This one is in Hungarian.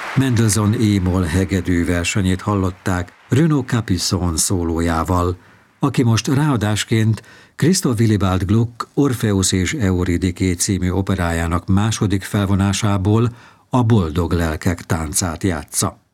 Mendelssohn E-moll hegedű versenyét hallották Renaud Capuçon szólójával, aki most ráadásként Christoph Willibald Gluck Orpheus és Euridiké című operájának második felvonásából a Boldog lelkek táncát játsza.